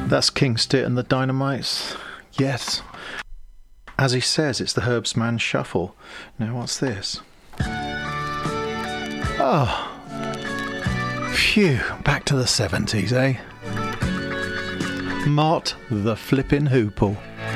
That's King Stitt and the Dynamites. Yes. As he says, it's the Herbsman Shuffle. Now, what's this? Oh. Phew. Back to the 70s, eh? Mott the Flippin' Hoople.